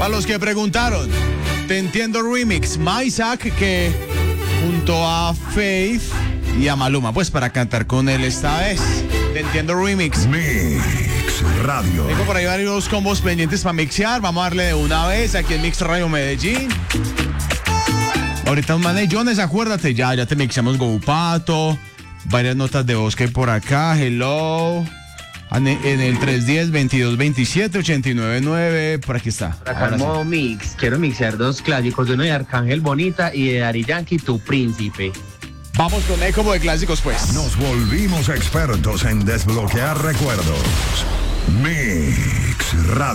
Para los que preguntaron, Te Entiendo Remix, Maisak, que junto a Faith y a Maluma, pues para cantar con él esta vez. Te Entiendo Remix. Mix Radio. Tengo por ahí varios combos pendientes para mixear. Vamos a darle de una vez aquí en Mix Radio Medellín. Ahorita un manejones, acuérdate, ya te mixamos Go-Pato, varias notas de voz que hay por acá, hello, en el 310-2227-899, por aquí está. Acá en modo mix, quiero mixear dos clásicos, uno de Arcángel Bonita y de Daddy Yankee, Tu Príncipe. Vamos con el combo de clásicos, pues. Nos volvimos expertos en desbloquear recuerdos. Mix Radio.